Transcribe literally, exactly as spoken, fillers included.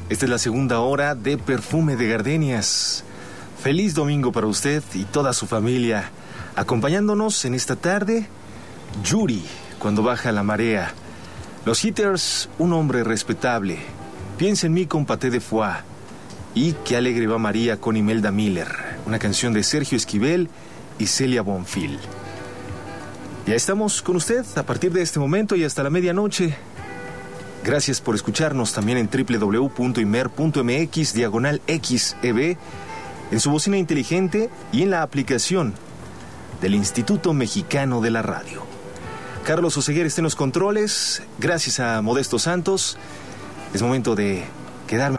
Esta es la segunda hora de Perfume de Gardenias. Feliz domingo para usted y toda su familia. Acompañándonos en esta tarde, Yuri, Cuando baja la marea. Los Hitters, Un hombre respetable. Piensa en mí con Paté de Foix. Y Qué alegre va María con Imelda Miller. Una canción de Sergio Esquivel y Celia Bonfil. Ya estamos con usted a partir de este momento y hasta la medianoche. Gracias por escucharnos también en doble u doble u doble u punto imer punto eme equis diagonal equis e be, en su bocina inteligente y en la aplicación del Instituto Mexicano de la Radio. Carlos Oseguera está en los controles. Gracias a Modesto Santos. Es momento de quedarme.